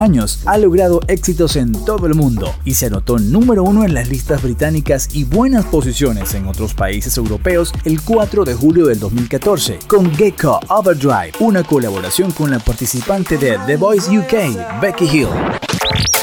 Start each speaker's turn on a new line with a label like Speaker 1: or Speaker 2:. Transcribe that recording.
Speaker 1: años, ha logrado éxitos en todo el mundo y se anotó número 1 en las listas británicas y buenas posiciones en otros países europeos el 4 de julio del 2014 con Gecko Overdrive, una colaboración con la participante de The Voice UK, Becky Hill.